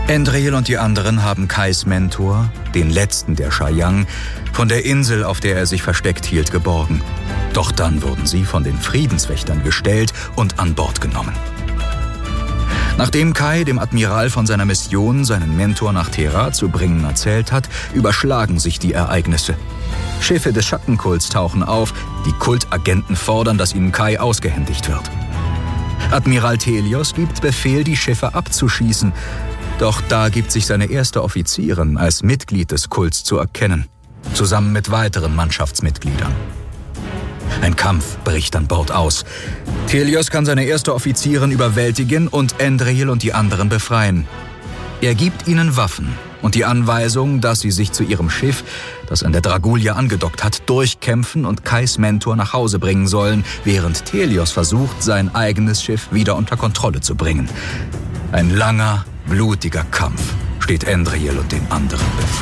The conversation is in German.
Endril und die anderen haben Kais Mentor, den letzten der Shayang, von der Insel, auf der er sich versteckt hielt, geborgen. Doch dann wurden sie von den Friedenswächtern gestellt und an Bord genommen. Nachdem Kai dem Admiral von seiner Mission, seinen Mentor nach Thera zu bringen, erzählt hat, überschlagen sich die Ereignisse. Schiffe des Schattenkults tauchen auf, die Kultagenten fordern, dass ihnen Kai ausgehändigt wird. Admiral Thelios gibt Befehl, die Schiffe abzuschießen, doch da gibt sich seine erste Offizierin als Mitglied des Kults zu erkennen, zusammen mit weiteren Mannschaftsmitgliedern. Ein Kampf bricht an Bord aus. Thelios kann seine erste Offizierin überwältigen und Endril und die anderen befreien. Er gibt ihnen Waffen und die Anweisung, dass sie sich zu ihrem Schiff, das an der Dragulia angedockt hat, durchkämpfen und Kais Mentor nach Hause bringen sollen, während Thelios versucht, sein eigenes Schiff wieder unter Kontrolle zu bringen. Ein langer, blutiger Kampf steht Endril und den anderen bevor.